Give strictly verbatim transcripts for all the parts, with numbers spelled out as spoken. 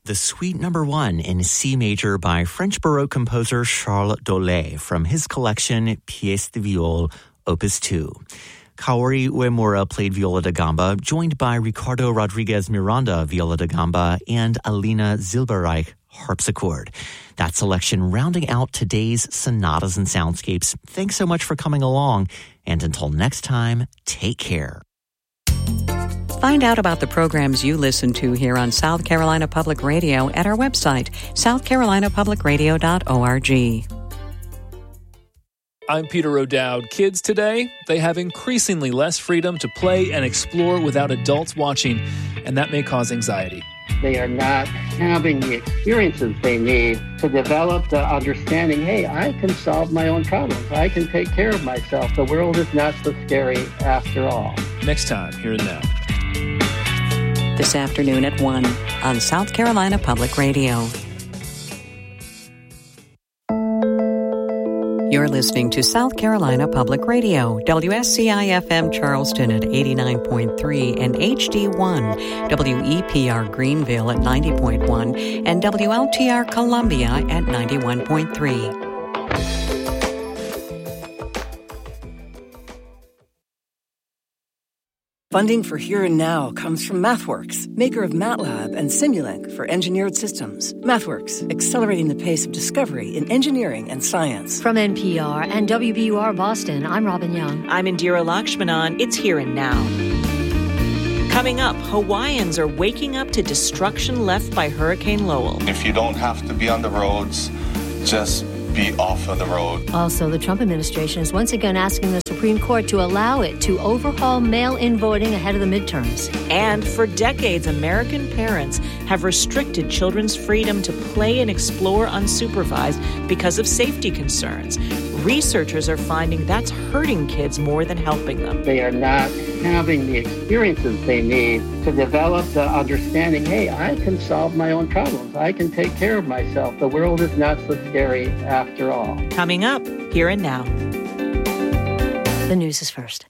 the Suite Number One in C major by French Baroque composer Charles Dolay from his collection Pièces de Viol, Opus two. Kaori Uemura played viola da gamba, joined by Ricardo Rodriguez Miranda viola da gamba and Alina Zilberreich harpsichord. That selection rounding out today's Sonatas and Soundscapes. Thanks so much for coming along, and until next time, take care. Find out about the programs you listen to here on South Carolina Public Radio at our website, south carolina public radio dot org. I'm Peter O'Dowd. Kids today, they have increasingly less freedom to play and explore without adults watching, and that may cause anxiety. They are not having the experiences they need to develop the understanding, hey, I can solve my own problems. I can take care of myself. The world is not so scary after all. Next time, here and now. This afternoon at one on South Carolina Public Radio. You're listening to South Carolina Public Radio, W S C I F M Charleston at eighty-nine point three and H D one, W E P R Greenville at ninety point one, and W L T R Columbia at ninety-one point three. Funding for Here and Now comes from MathWorks, maker of MATLAB and Simulink for engineered systems. MathWorks, accelerating the pace of discovery in engineering and science. From N P R and W B U R Boston, I'm Robin Young. I'm Indira Lakshmanan. It's Here and Now. Coming up, Hawaiians are waking up to destruction left by Hurricane Lowell. If you don't have to be on the roads, just be off of the road. Also, the Trump administration is once again asking the Supreme Court to allow it to overhaul mail-in voting ahead of the midterms. And for decades, American parents have restricted children's freedom to play and explore unsupervised because of safety concerns. Researchers are finding that's hurting kids more than helping them. They are not having the experiences they need to develop the understanding, hey, I can solve my own problems. I can take care of myself. The world is not so scary after all. Coming up, Here and Now. The news is first.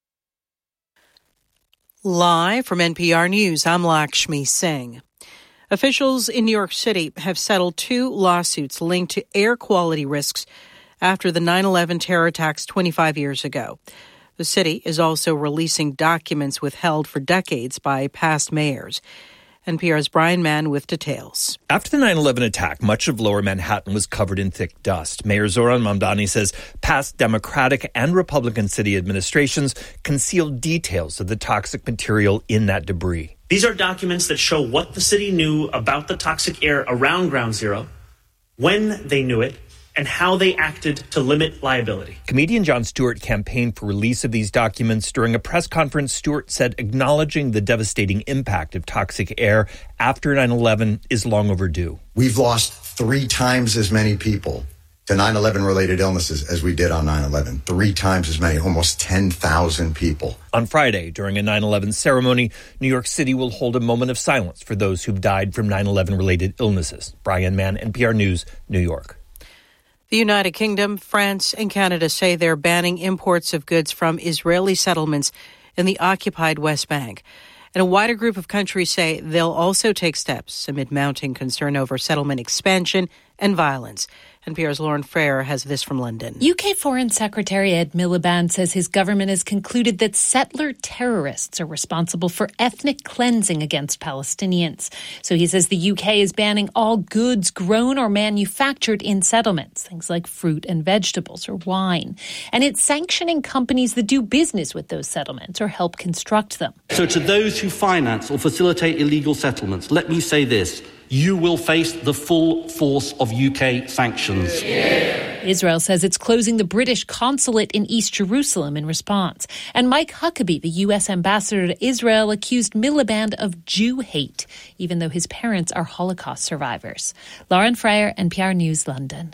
Live from N P R News, I'm Lakshmi Singh. Officials in New York City have settled two lawsuits linked to air quality risks after the nine eleven terror attacks twenty-five years ago. The city is also releasing documents withheld for decades by past mayors. N P R's Brian Mann with details. After the nine eleven attack, much of lower Manhattan was covered in thick dust. Mayor Zoran Mamdani says past Democratic and Republican city administrations concealed details of the toxic material in that debris. These are documents that show what the city knew about the toxic air around Ground Zero, when they knew it, and how they acted to limit liability. Comedian Jon Stewart campaigned for release of these documents. During a press conference, Stewart said acknowledging the devastating impact of toxic air after nine eleven is long overdue. We've lost three times as many people to nine eleven related illnesses as we did on nine eleven. Three times as many, almost ten thousand people. On Friday, during a nine eleven ceremony, New York City will hold a moment of silence for those who've died from nine eleven related illnesses. Brian Mann, N P R News, New York. The United Kingdom, France, and Canada say they're banning imports of goods from Israeli settlements in the occupied West Bank. And a wider group of countries say they'll also take steps amid mounting concern over settlement expansion and violence. N P R's Lauren Frere has this from London. U K Foreign Secretary Ed Miliband says his government has concluded that settler terrorists are responsible for ethnic cleansing against Palestinians. So he says the U K is banning all goods grown or manufactured in settlements, things like fruit and vegetables or wine. And it's sanctioning companies that do business with those settlements or help construct them. So to those who finance or facilitate illegal settlements, let me say this. You will face the full force of U K sanctions. Yeah. Israel says it's closing the British consulate in East Jerusalem in response. And Mike Huckabee, the U S ambassador to Israel, accused Miliband of Jew hate, even though his parents are Holocaust survivors. Lauren Frere, N P R News, London.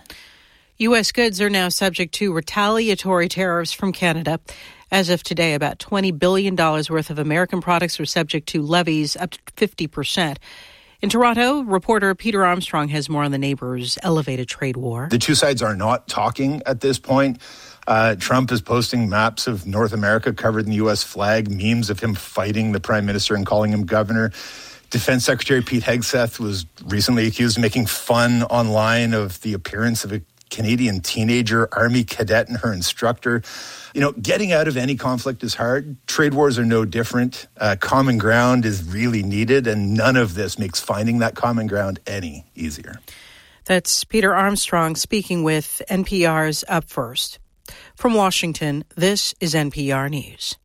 U S goods are now subject to retaliatory tariffs from Canada. As of today, about twenty billion dollars worth of American products are subject to levies up to fifty percent. In Toronto, reporter Peter Armstrong has more on the neighbors' elevated trade war. The two sides are not talking at this point. Uh, Trump is posting maps of North America covered in the U S flag, memes of him fighting the prime minister and calling him governor. Defense Secretary Pete Hegseth was recently accused of making fun online of the appearance of a Canadian teenager Army cadet and her instructor. You know, getting out of any conflict is hard. Trade wars are no different. Uh, common ground is really needed, and none of this makes finding that common ground any easier. That's Peter Armstrong speaking with N P R's Up First. From Washington, this is N P R News.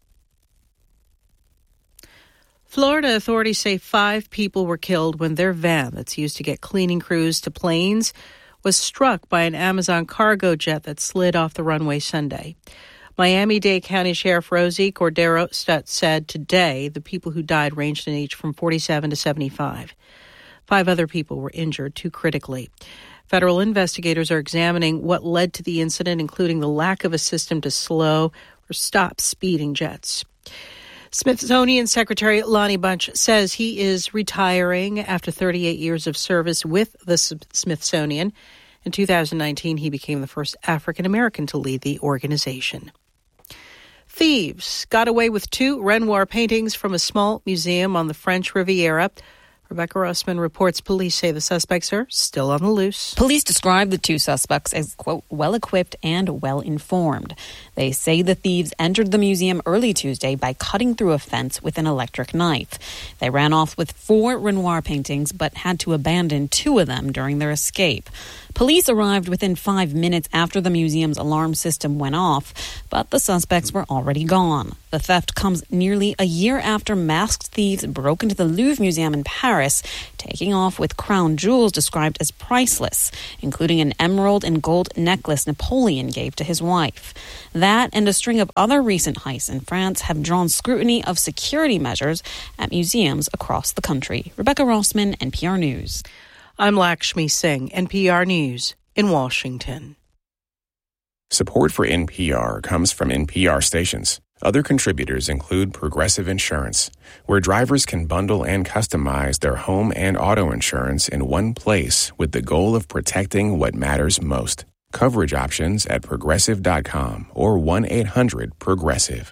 Florida authorities say five people were killed when their van that's used to get cleaning crews to planes was struck by an Amazon cargo jet that slid off the runway Sunday. Miami-Dade County Sheriff Rosie Cordero said today the people who died ranged in age from forty-seven to seventy-five. Five other people were injured, two critically. Federal investigators are examining what led to the incident, including the lack of a system to slow or stop speeding jets. Smithsonian Secretary Lonnie Bunch says he is retiring after thirty-eight years of service with the Smithsonian. In two thousand nineteen, he became the first African American to lead the organization. Thieves got away with two Renoir paintings from a small museum on the French Riviera. Rebecca Rossman reports police say the suspects are still on the loose. Police describe the two suspects as, quote, well-equipped and well-informed. They say the thieves entered the museum early Tuesday by cutting through a fence with an electric knife. They ran off with four Renoir paintings but had to abandon two of them during their escape. Police arrived within five minutes after the museum's alarm system went off, but the suspects were already gone. The theft comes nearly a year after masked thieves broke into the Louvre Museum in Paris, taking off with crown jewels described as priceless, including an emerald and gold necklace Napoleon gave to his wife. That and a string of other recent heists in France have drawn scrutiny of security measures at museums across the country. Rebecca Rossman, N P R News. I'm Lakshmi Singh, N P R News in Washington. Support for N P R comes from N P R stations. Other contributors include Progressive Insurance, where drivers can bundle and customize their home and auto insurance in one place with the goal of protecting what matters most. Coverage options at progressive dot com or one eight hundred progressive.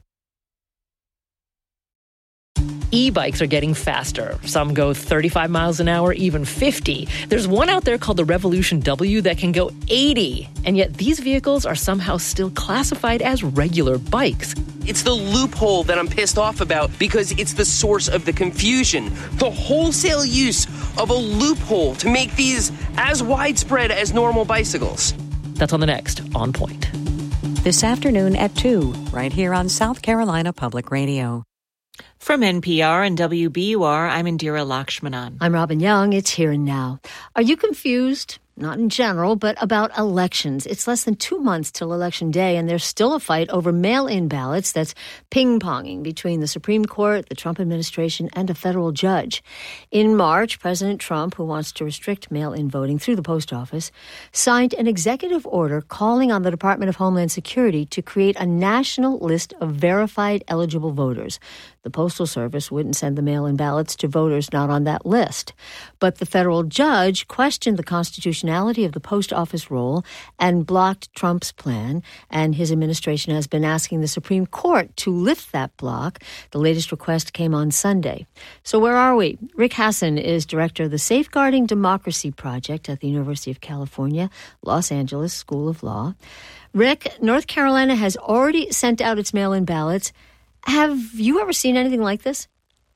E-bikes are getting faster. Some go thirty-five miles an hour, even fifty. There's one out there called the Revolution W that can go eighty. And yet these vehicles are somehow still classified as regular bikes. It's the loophole that I'm pissed off about because it's the source of the confusion. The wholesale use of a loophole to make these as widespread as normal bicycles. That's on the next On Point. This afternoon at two, right here on South Carolina Public Radio. From N P R and W B U R, I'm Indira Lakshmanan. I'm Robin Young. It's Here and Now. Are you confused? Not in general, but about elections. It's less than two months till Election Day, and there's still a fight over mail-in ballots that's ping-ponging between the Supreme Court, the Trump administration, and a federal judge. In March, President Trump, who wants to restrict mail-in voting through the post office, signed an executive order calling on the Department of Homeland Security to create a national list of verified eligible voters. The Postal Service wouldn't send the mail-in ballots to voters not on that list. But the federal judge questioned the constitutionality of the post office role and blocked Trump's plan, and his administration has been asking the Supreme Court to lift that block. The latest request came on Sunday. So where are we? Rick Hasson is director of the Safeguarding Democracy Project at the University of California, Los Angeles School of Law. Rick, North Carolina has already sent out its mail-in ballots. Have you ever seen anything like this?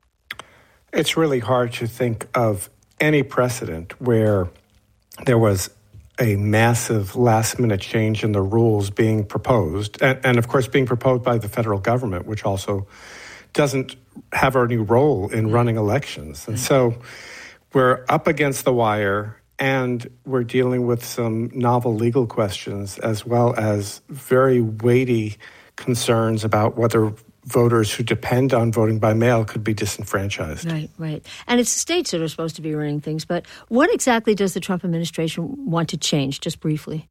It's really hard to think of any precedent where there was a massive last-minute change in the rules being proposed, and, and of course being proposed by the federal government, which also doesn't have any role in running elections. And so we're up against the wire, and we're dealing with some novel legal questions as well as very weighty concerns about whether voters who depend on voting by mail could be disenfranchised. Right, right. And it's the states that are supposed to be running things. But what exactly does the Trump administration want to change, just briefly?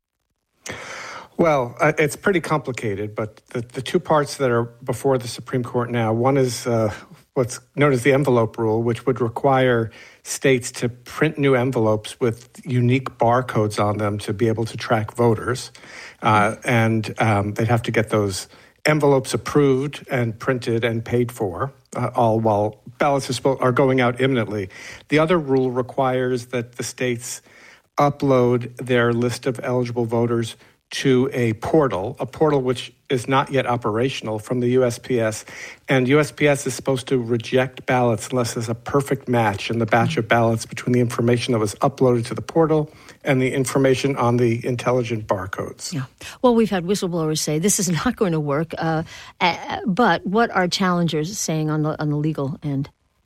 Well, uh, it's pretty complicated, but the, the two parts that are before the Supreme Court now, one is uh, what's known as the envelope rule, which would require states to print new envelopes with unique barcodes on them to be able to track voters. Uh, and um, they'd have to get those envelopes approved and printed and paid for, uh, all while ballots are, spo- are going out imminently. The other rule requires that the states upload their list of eligible voters to a portal, a portal which is not yet operational from the U S P S. And U S P S is supposed to reject ballots unless there's a perfect match in the batch of ballots between the information that was uploaded to the portal and the information on the intelligent barcodes. Yeah. Well, we've had whistleblowers say this is not going to work. Uh, uh, but what are challengers saying on the on the legal end?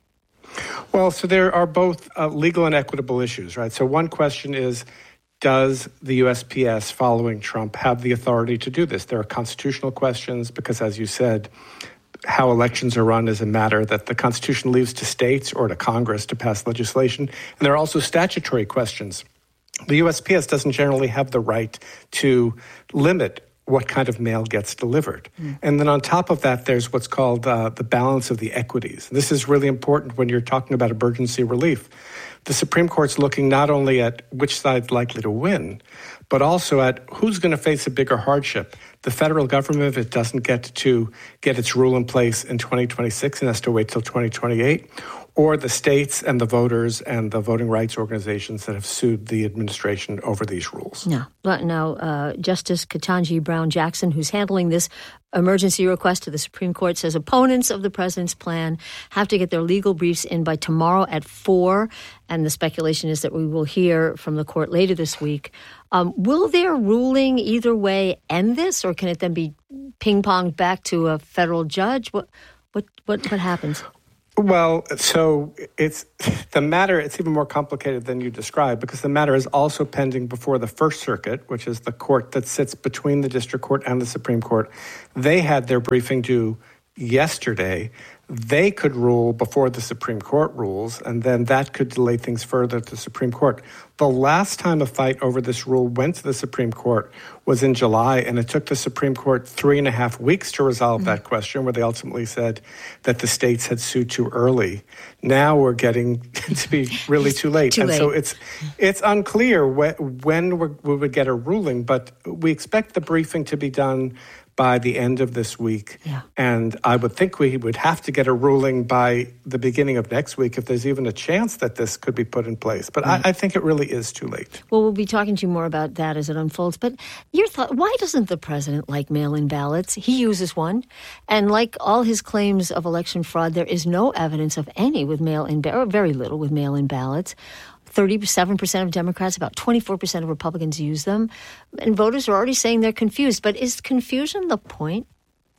Well, so there are both uh, legal and equitable issues, right? So one question is, does the U S P S, following Trump, have the authority to do this? There are constitutional questions because, as you said, how elections are run is a matter that the Constitution leaves to states or to Congress to pass legislation. And there are also statutory questions. The U S P S doesn't generally have the right to limit what kind of mail gets delivered. Mm. And then on top of that, there's what's called uh, the balance of the equities. This is really important when you're talking about emergency relief. The Supreme Court's looking not only at which side's likely to win, but also at who's going to face a bigger hardship. The federal government, if it doesn't get to get its rule in place in twenty twenty-six and has to wait till twenty twenty-eight, or the states and the voters and the voting rights organizations that have sued the administration over these rules. Yeah. But now, uh, Justice Ketanji Brown Jackson, who's handling this emergency request to the Supreme Court, says opponents of the president's plan have to get their legal briefs in by tomorrow at four. And the speculation is that we will hear from the court later this week. Um, will their ruling either way end this, or can it then be ping-ponged back to a federal judge? What, what, what, what happens? Well, so it's the matter, it's even more complicated than you described, because the matter is also pending before the First Circuit, which is the court that sits between the district court and the Supreme Court. They had their briefing due yesterday. They could rule before the Supreme Court rules, and then that could delay things further to the Supreme Court. The last time a fight over this rule went to the Supreme Court was in July, and it took the Supreme Court three and a half weeks to resolve mm-hmm. that question, where they ultimately said that the states had sued too early. Now we're getting to be really too late. too and late. so it's it's unclear wh- when we're, we would get a ruling, but we expect the briefing to be done by the end of this week. Yeah. And I would think we would have to get a ruling by the beginning of next week if there's even a chance that this could be put in place. But right. I, I think it really is too late. Well, we'll be talking to you more about that as it unfolds. But your thought, why doesn't the president like mail-in ballots? He uses one. And like all his claims of election fraud, there is no evidence of any with mail-in, or very little with mail-in ballots. thirty-seven percent of Democrats, about twenty-four percent of Republicans use them. And voters are already saying they're confused. But is confusion the point?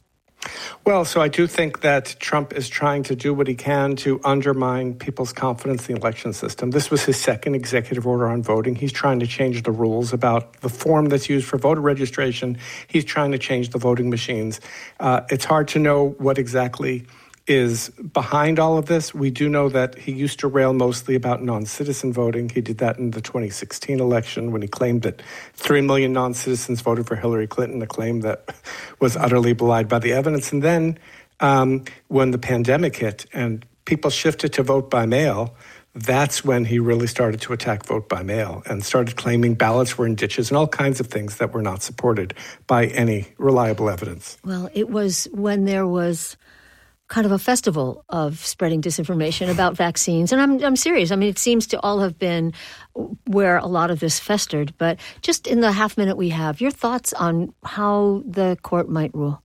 Well, so I do think that Trump is trying to do what he can to undermine people's confidence in the election system. This was his second executive order on voting. He's trying to change the rules about the form that's used for voter registration. He's trying to change the voting machines. Uh, it's hard to know what exactly is behind all of this. We do know that he used to rail mostly about non-citizen voting. He did that in the twenty sixteen election when he claimed that three million non-citizens voted for Hillary Clinton, a claim that was utterly belied by the evidence. And then um, when the pandemic hit and people shifted to vote by mail, that's when he really started to attack vote by mail and started claiming ballots were in ditches and all kinds of things that were not supported by any reliable evidence. Well, it was when there was kind of a festival of spreading disinformation about vaccines. And I'm I'm serious. I mean, it seems to all have been where a lot of this festered. But just in the half minute we have, your thoughts on how the court might rule?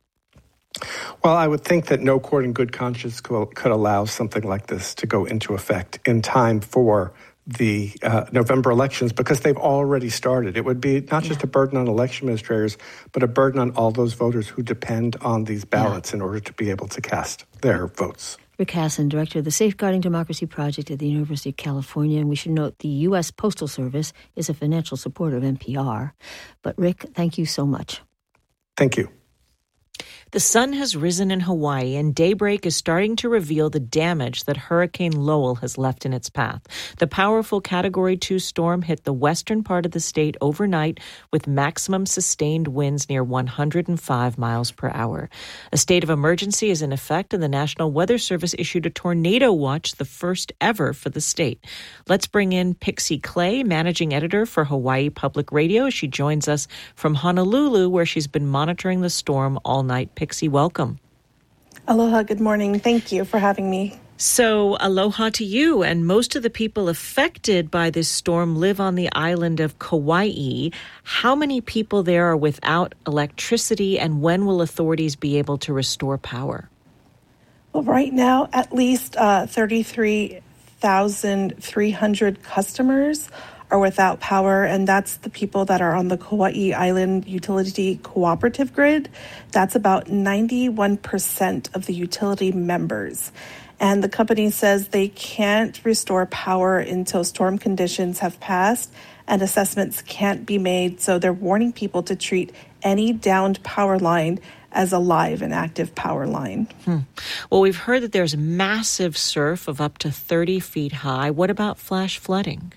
Well, I would think that no court in good conscience could, could allow something like this to go into effect in time for the uh, November elections, because they've already started. It would be not just a burden on election administrators, but a burden on all those voters who depend on these ballots yeah. in order to be able to cast their votes. Rick Hasen, director of the Safeguarding Democracy Project at the University of California. And we should note the U S Postal Service is a financial supporter of N P R. But Rick, thank you so much. Thank you. The sun has risen in Hawaii, and daybreak is starting to reveal the damage that Hurricane Lowell has left in its path. The powerful Category two storm hit the western part of the state overnight with maximum sustained winds near one hundred five miles per hour. A state of emergency is in effect, and the National Weather Service issued a tornado watch, the first ever for the state. Let's bring in Pixie Clay, managing editor for Hawaii Public Radio. She joins us from Honolulu, where she's been monitoring the storm all night. Pixie, welcome. Aloha, good morning. Thank you for having me. So aloha to you. And most of the people affected by this storm live on the island of Kauai. How many people there are without electricity, and when will authorities be able to restore power? Well, right now, at least uh, thirty-three thousand three hundred customers are without power, and that's the people that are on the Kauai Island Utility Cooperative Grid. That's about ninety-one percent of the utility members. And the company says they can't restore power until storm conditions have passed and assessments can't be made. So they're warning people to treat any downed power line as a live and active power line. Hmm. Well, we've heard that there's massive surf of up to thirty feet high. What about flash flooding?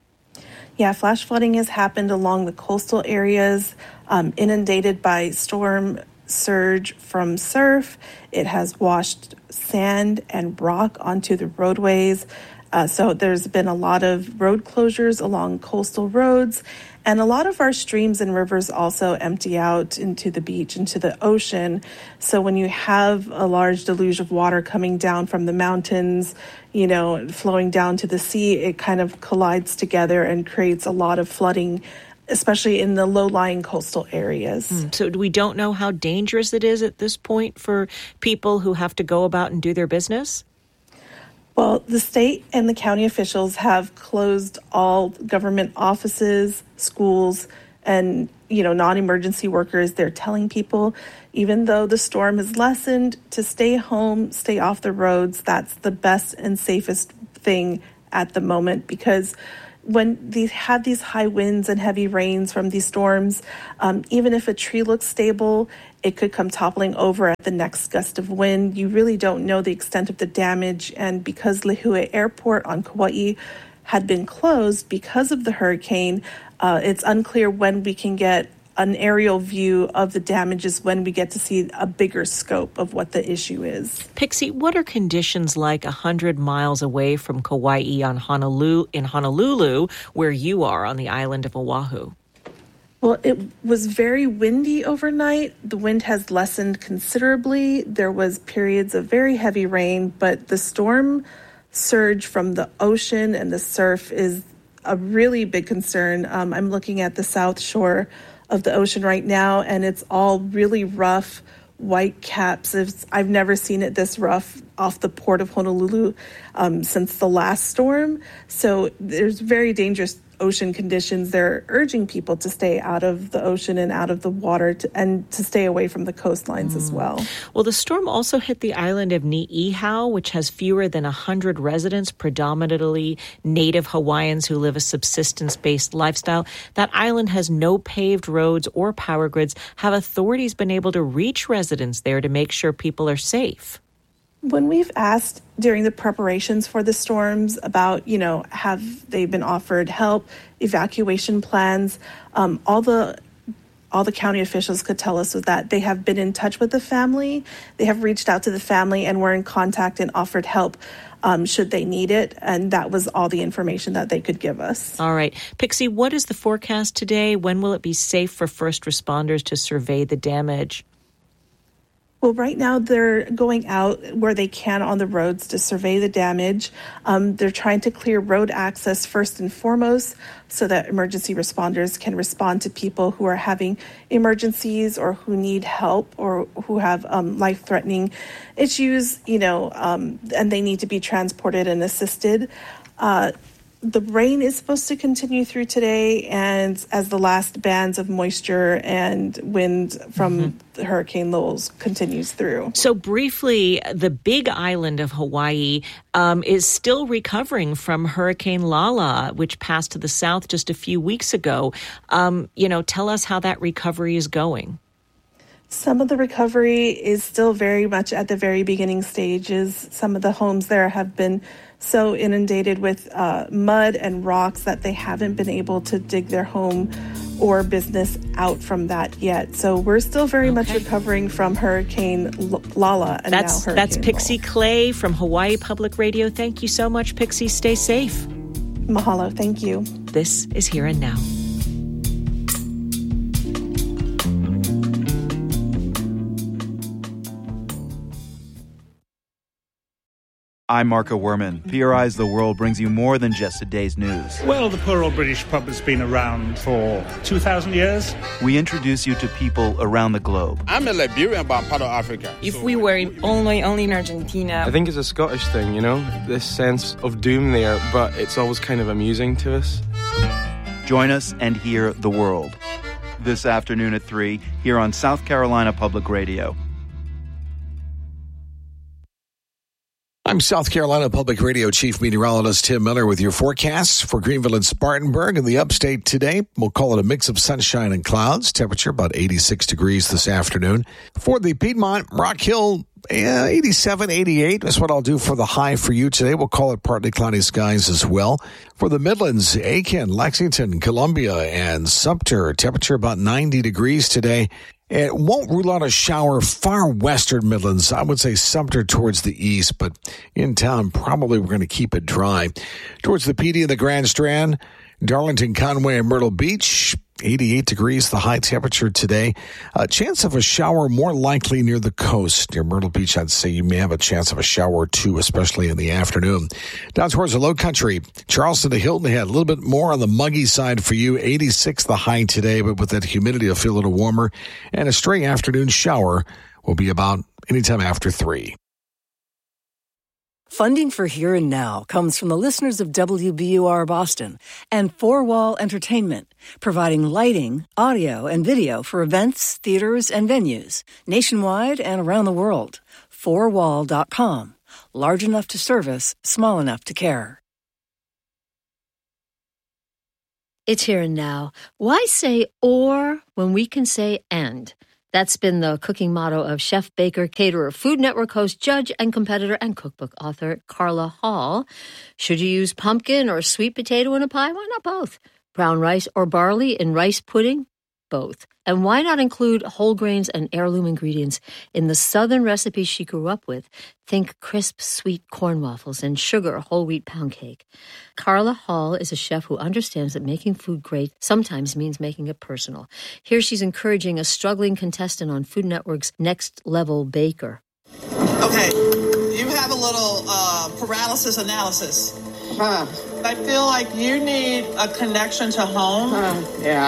Yeah, flash flooding has happened along the coastal areas, um, inundated by storm surge from surf. It has washed sand and rock onto the roadways. Uh, so there's been a lot of road closures along coastal roads. And a lot of our streams and rivers also empty out into the beach, into the ocean. So when you have a large deluge of water coming down from the mountains, you know, flowing down to the sea, it kind of collides together and creates a lot of flooding, especially in the low-lying coastal areas. Mm. So we don't know how dangerous it is at this point for people who have to go about and do their business? Well, the state and the county officials have closed all government offices, schools, and, you know, non-emergency workers. They're telling people, even though the storm has lessened, to stay home, stay off the roads. That's the best and safest thing at the moment, because when they have these high winds and heavy rains from these storms, um, even if a tree looks stable, it could come toppling over at the next gust of wind. You really don't know the extent of the damage. And because Lihue Airport on Kauai had been closed because of the hurricane, uh, it's unclear when we can get an aerial view of the damages, when we get to see a bigger scope of what the issue is. Pixie, what are conditions like one hundred miles away from Kauai on Honolulu, in Honolulu, where you are on the island of Oahu? Well, it was very windy overnight. The wind has lessened considerably. There was periods of very heavy rain, but the storm surge from the ocean and the surf is a really big concern. Um, I'm looking at the south shore of the ocean right now, and it's all really rough white caps. It's, I've never seen it this rough off the port of Honolulu um, since the last storm. So there's very dangerous ocean conditions. They're urging people to stay out of the ocean and out of the water to, and to stay away from the coastlines mm. as well. Well, the storm also hit the island of Ni'ihau, which has fewer than one hundred residents, predominantly native Hawaiians who live a subsistence-based lifestyle. That island has no paved roads or power grids. Have authorities been able to reach residents there to make sure people are safe? When we've asked during the preparations for the storms about, you know, have they been offered help, evacuation plans, um, all the all the county officials could tell us was that they have been in touch with the family. They have reached out to the family and were in contact and offered help um, should they need it. And that was all the information that they could give us. All right. Pixie, what is the forecast today? When will it be safe for first responders to survey the damage? Well, right now they're going out where they can on the roads to survey the damage. Um, they're trying to clear road access first and foremost so that emergency responders can respond to people who are having emergencies or who need help or who have um, life-threatening issues, you know, um, and they need to be transported and assisted. Uh, The rain is supposed to continue through today, and as the last bands of moisture and wind from mm-hmm. Hurricane Lowell continues through. So briefly, the big island of Hawaii um, is still recovering from Hurricane Lala, which passed to the south just a few weeks ago. Um, you know, tell us how that recovery is going. Some of the recovery is still very much at the very beginning stages. Some of the homes there have been so inundated with uh, mud and rocks that they haven't been able to dig their home or business out from that yet. So we're still very okay. much recovering from Hurricane L- Lala and that's, now Hurricane That's Pixie Lowell. Clay from Hawaii Public Radio. Thank you so much, Pixie. Stay safe. Mahalo. Thank you. This is Here and Now. I'm Marco Werman. P R I's The World brings you more than just a day's news. Well, the poor old British pub has been around for two thousand years. We introduce you to people around the globe. I'm a Liberian, but I'm part of Africa. If we were in only, only in Argentina. I think it's a Scottish thing, you know? This sense of doom there, but it's always kind of amusing to us. Join us and hear The World. This afternoon at three, here on South Carolina Public Radio. I'm South Carolina Public Radio Chief Meteorologist Tim Miller with your forecasts for Greenville and Spartanburg and the upstate today. We'll call it a mix of sunshine and clouds. Temperature about eighty-six degrees this afternoon. For the Piedmont, Rock Hill, yeah, eighty-seven, eighty-eight is what I'll do for the high for you today. We'll call it partly cloudy skies as well. For the Midlands, Aiken, Lexington, Columbia, and Sumter, temperature about ninety degrees today. It won't rule out a shower far western Midlands. I would say Sumter towards the east, but in town, probably we're going to keep it dry. Towards the P D and the Grand Strand, Darlington, Conway, and Myrtle Beach, eighty-eight degrees, the high temperature today. A chance of a shower more likely near the coast. Near Myrtle Beach, I'd say you may have a chance of a shower or two, especially in the afternoon. Down towards the low country, Charleston to Hilton Head, a little bit more on the muggy side for you. eighty-six the high today, but with that humidity, it'll feel a little warmer. And a stray afternoon shower will be about anytime after three. Funding for Here and Now comes from the listeners of W B U R Boston and Four Wall Entertainment, providing lighting, audio, and video for events, theaters, and venues nationwide and around the world. four wall dot com. Large enough to service, small enough to care. It's Here and Now. Why say or when we can say and? That's been the cooking motto of chef, baker, caterer, Food Network host, judge, and competitor, and cookbook author Carla Hall. Should you use pumpkin or sweet potato in a pie? Why not both? Brown rice or barley in rice pudding? Both. And why not include whole grains and heirloom ingredients in the southern recipes she grew up with? Think crisp, sweet corn waffles and sugar whole wheat pound cake. Carla Hall is a chef who understands that making food great sometimes means making it personal. Here she's encouraging a struggling contestant on Food Network's Next Level Baker. Okay, you have a little uh, paralysis analysis. Huh. I feel like you need a connection to home. Huh. Yeah.